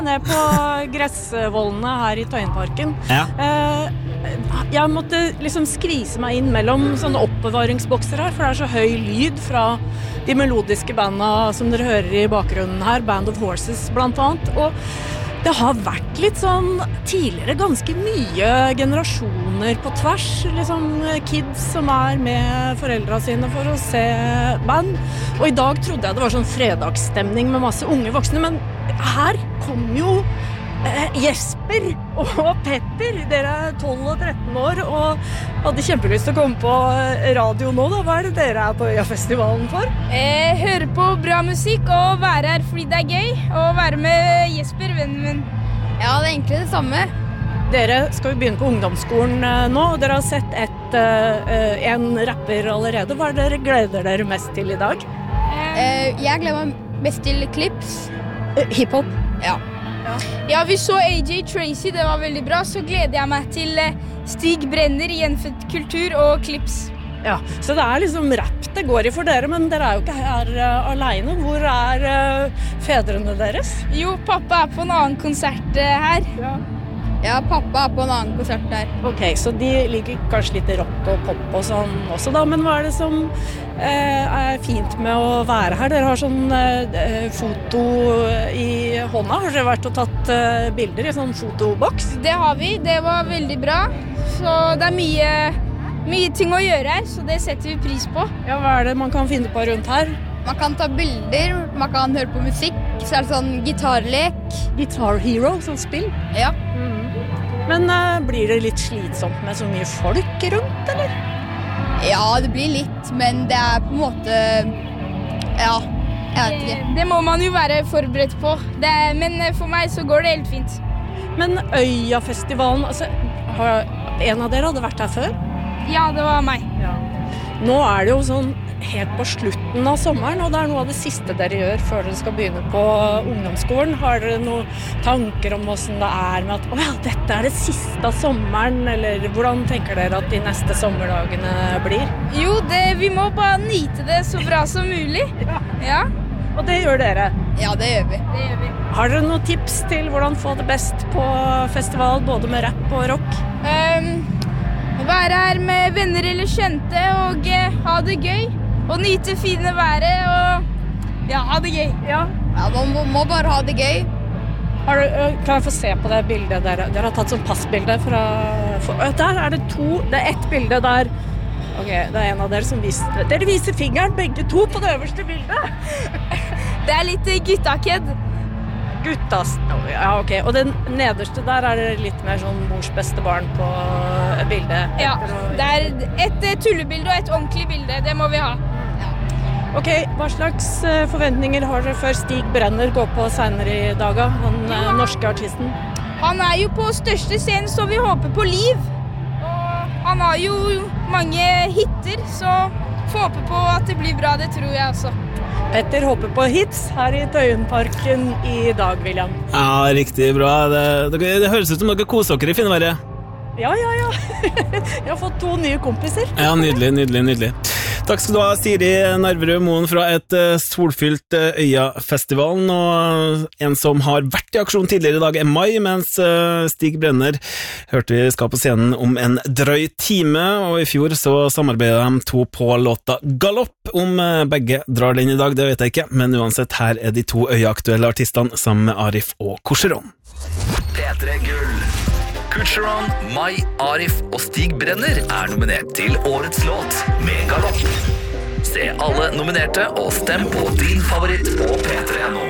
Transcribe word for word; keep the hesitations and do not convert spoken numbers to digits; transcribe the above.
ned på gressvollene her i Tøyenparken. Ja. Jeg måtte liksom skvise meg inn mellom sånne oppbevaringsbokser her, for det er så høy lyd fra de melodiske bandene som dere hører i bakgrunnen her, Band of Horses blant annet. Og det har vært litt sånn tidligere ganske mye generasjoner på tvers, liksom kids som er med foreldra sine for å se band. Og i dag trodde jeg det var sånn fredagsstemning med masse unge voksne, men her kom jo eh, Jesper og Petter, dere er tolv og tretten år, og hadde kjempelyst til å komme på radio nå da. Hva er det dere er på Øyafestivalen for? Eh, høre på bra musikk og være her fordi det er gøy, og være med Jesper, vennen min. Ja, det er egentlig det samme. Dere skal jo begynne på ungdomsskolen eh, nå, og dere har sett et, eh, en rapper allerede. Hva er det dere gleder dere mest til i dag? Eh, jeg gleder meg mest til Clips. Eh, hiphop? Ja. Ja, vi så A J Tracy, det var veldig bra. Så gleder jeg meg til eh, Stig Brenner, Gjenfødt kultur og Clips. Ja, så det er liksom rapp det går i for dere, men dere er jo ikke her uh, alene. Hvor er uh, fedrene deres? Jo, pappa er på en annen konsert uh, her. Ja. Ja, pappa er på en annen konsert der. Ok, så de liker kanskje litt rock og pop og sånn også da, men hva er det som uh, er fint med å være her? Dere har sånn uh, foto i hånda. Har dere vært og tatt uh, bilder i sånn fotoboks? Det har vi, det var veldig bra. Så det er mye... Mye ting å gjøre her, så det setter vi pris på. Ja, hva er det man kan finne på rundt her? Man kan ta bilder, man kan høre på musikk, så er det sånn gitarlek. Guitar Hero, sånn spill? Ja. Mm. Men uh, blir det litt slitsomt med så mye folk rundt, eller? Ja, det blir litt, men det er på en måte... Ja, jeg vet ikke. Det, det må man jo være forberedt på, det, men for meg så går det helt fint. Men Øyafestivalen, altså, har en av dere hadde vært her før? Ja, det var meg. Ja. Nå er det jo sånn helt på slutten av sommeren, og det er noe av det siste dere gjør før dere skal begynne på ungdomsskolen. Har dere noen tanker om hvordan det er med at å ja, dette er det siste av sommeren, eller hvordan tenker dere at de neste sommerdagene blir? Jo, det, vi må bare nyte det så bra som mulig. Ja. Ja. Og det gjør dere? Ja, det gjør vi. Det gjør vi. Har dere noen tips til hvordan få det best på festival, både med rapp og rock? Um, Være her med venner eller kjente og uh, ha det gøy. Og nyte fine været og ja, ha det gøy. Ja. Ja, man må, må bare ha det gøy. Har du, kan jeg få se på det bildet dere? Dere har tatt sånn passbilde fra... For, der er det to, det er ett bilde der. Ok, det er en av dere som viser... Dere viser fingeren begge to på det øverste bildet. Det er litt guttakedd. Guttas. Ja, ok. Og den nederste der er det litt mer sånn mors beste barn på bildet. Ja, det er et tullebilde og et ordentlig bilde. Det må vi ha. Ja. Ok, hva slags forventninger har dere før Stig Brenner går på senere i dag, den ja. norske artisten? Han er jo på største scenen, så vi håper på liv. Og han har jo mange hitter, så får håpe på at det blir bra, det tror jeg også. Petter håper på hits her i Tøyenparken i dag, William. Ja, riktig bra. Det, det, det høres ut som dere koser dere i finværet. Ja, ja, ja. Jeg har fått to nye kompiser. Ja, nydelig, nydelig, nydelig. Takk skal du ha, Siri Narverud Moen fra et uh, solfylt uh, Øyafestivalen, og en som har vært i aksjon tidligere i dag er Mai, mens uh, Stig Brenner hørte vi skal på scenen om en drøy time, og i fjor så samarbeidet de to på låta Galopp. Om uh, begge drar den i dag, det vet jeg ikke, men uansett, her er de to øyeaktuelle artistene sammen med Arif og Korseron. P tre Gull. Korseron, Mai, Arif og Stig Brenner er nominert til Årets låt med Galopp. Se alle nominerte og stem på din favoritt på P tre nå.